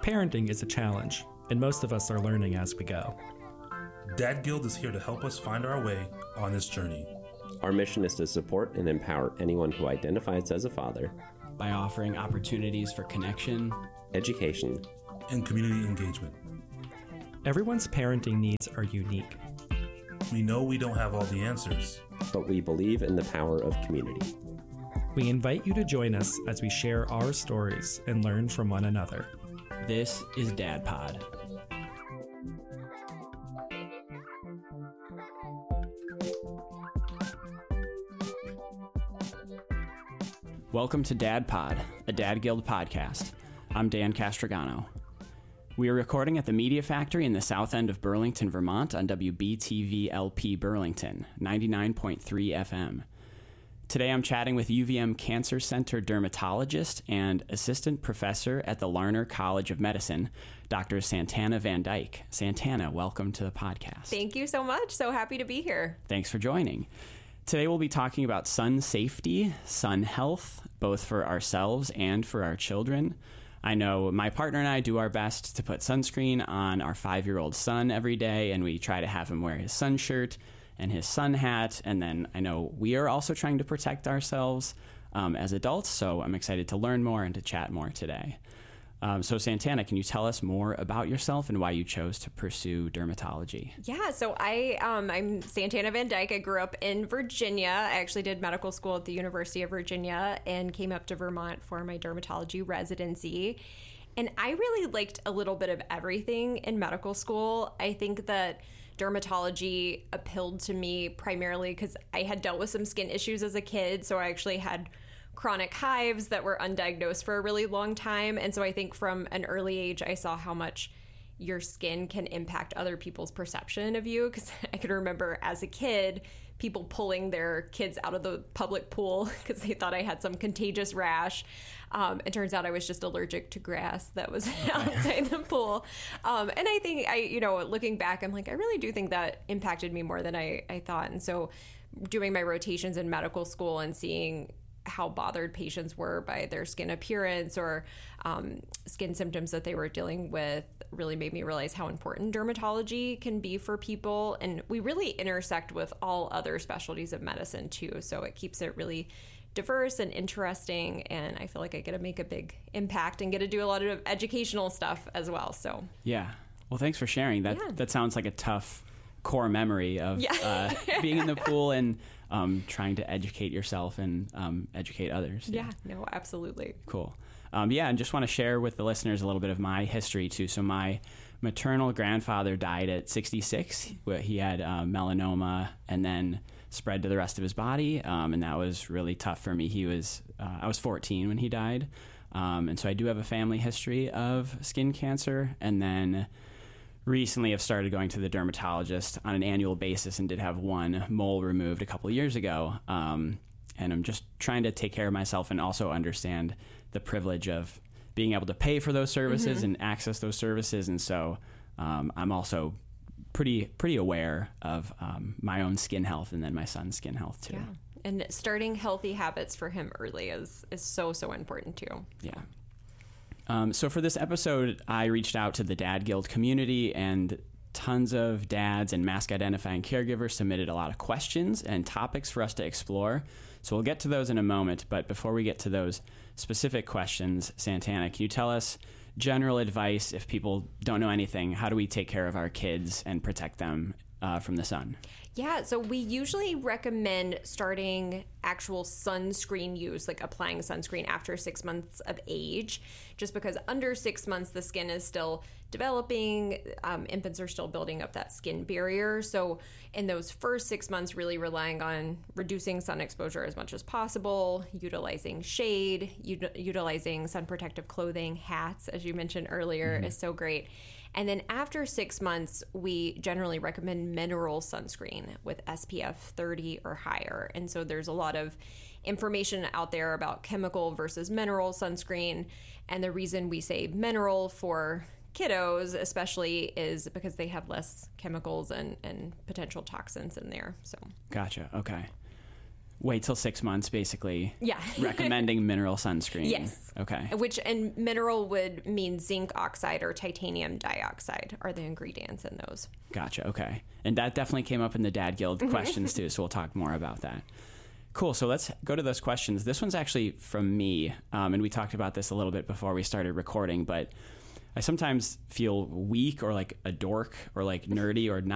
Parenting is a challenge, and most of us are learning as we go. Dad Guild is here to help us find our way on this journey. Our mission is to support and empower anyone who identifies as a father by offering opportunities for connection, education, and community engagement. Everyone's parenting needs are unique. We know we don't have all the answers, but we believe in the power of community. We invite you to join us as we share our stories and learn from one another. This is Dad Pod. Welcome to Dad Pod, a Dad Guild podcast. I'm Dan Castrogano. We are recording at the Media Factory in the south end of Burlington, Vermont on WBTV-LP Burlington, 99.3 FM. Today I'm chatting with UVM Cancer Center dermatologist and assistant professor at the Larner College of Medicine, Dr. Santana Van Dyke. Santana, welcome to the podcast. Thank you so much. So happy to be here. Thanks for joining. Today we'll be talking about sun safety, sun health, both for ourselves and for our children. I know my partner and I do our best to put sunscreen on our 5-year-old son every day, and we try to have him wear his sun shirt and his sun hat. And then I know we are also trying to protect ourselves as adults, so I'm excited to learn more and to chat more today. So Santana, can you tell us more about yourself and why you chose to pursue dermatology? Yeah, so I'm Santana Van Dyke. I grew up in Virginia. I actually did medical school at the University of Virginia and came up to Vermont for my dermatology residency. And I really liked a little bit of everything in medical school. I think that dermatology appealed to me primarily because I had dealt with some skin issues as a kid. So I actually had chronic hives that were undiagnosed for a really long time. And so I think from an early age, I saw how much your skin can impact other people's perception of you. Because I can remember as a kid, people pulling their kids out of the public pool because they thought I had some contagious rash. It turns out I was just allergic to grass that was outside the pool. And I think looking back, I'm like, I really do think that impacted me more than I thought. And so doing my rotations in medical school and seeing how bothered patients were by their skin appearance or skin symptoms that they were dealing with really made me realize how important dermatology can be for people. And we really intersect with all other specialties of medicine too. So it keeps it really diverse and interesting. And I feel like I get to make a big impact and get to do a lot of educational stuff as well. So yeah. Well, thanks for sharing. That sounds like a tough core memory of being in the pool and trying to educate yourself and educate others. Yeah, no, absolutely. Cool. And just want to share with the listeners a little bit of my history too. So my maternal grandfather died at 66. He had melanoma and then spread to the rest of his body. And that was really tough for me. I was 14 when he died. And so I do have a family history of skin cancer. And then recently I've started going to the dermatologist on an annual basis and did have one mole removed a couple of years ago. And I'm just trying to take care of myself and also understand the privilege of being able to pay for those services and access those services. And so I'm also pretty aware of my own skin health and then my son's skin health too. Yeah. And starting healthy habits for him early is so important too. Yeah. So for this episode, I reached out to the Dad Guild community, and tons of dads and mask-identifying caregivers submitted a lot of questions and topics for us to explore. So we'll get to those in a moment, but before we get to those specific questions, Santana, can you tell us general advice if people don't know anything? How do we take care of our kids and protect them from the sun? Yeah, so we usually recommend starting actual sunscreen use, like applying sunscreen after 6 months of age, just because under 6 months, the skin is still developing. Infants are still building up that skin barrier. So in those first 6 months, really relying on reducing sun exposure as much as possible, utilizing shade, utilizing sun protective clothing, hats, as you mentioned earlier, is so great. And then after 6 months, we generally recommend mineral sunscreen with SPF 30 or higher. And so there's a lot of information out there about chemical versus mineral sunscreen. And the reason we say mineral for kiddos especially is because they have less chemicals and potential toxins in there. So Gotcha. Okay. wait till 6 months, basically. Yeah. Recommending mineral sunscreen. Yes. Okay. Which, and mineral would mean zinc oxide or titanium dioxide are the ingredients in those. Gotcha. Okay. And that definitely came up in the Dad Guild questions too, so we'll talk more about that. Cool. So let's go to those questions. This one's actually from me, and we talked about this a little bit before we started recording, but I sometimes feel weak or like a dork or like nerdy or